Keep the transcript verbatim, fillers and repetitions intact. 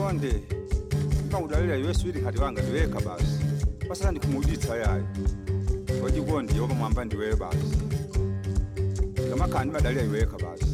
Wajibonde kama udalila iwe swidi kati wanga ndiweka basi pasala ndikumuditsa yayo Wajibonde yoba mwamba ndiwe basi kama kandi madalila iweka basi